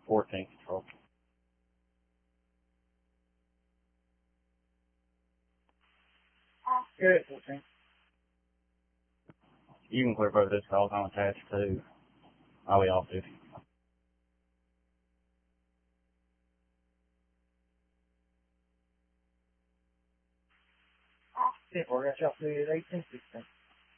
14 control. Good, 14. You can clear both this calls. I'm attached to Highway off duty. We're going to shop to 18, 16.